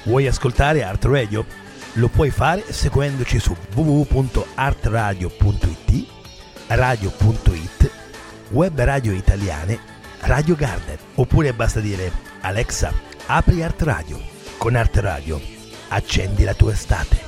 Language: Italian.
Vuoi ascoltare Art Radio? Lo puoi fare seguendoci su www.artradio.it, radio.it, web radio italiane, Radio Garden. Oppure basta dire Alexa, apri Art Radio. Con Art Radio accendi la tua estate.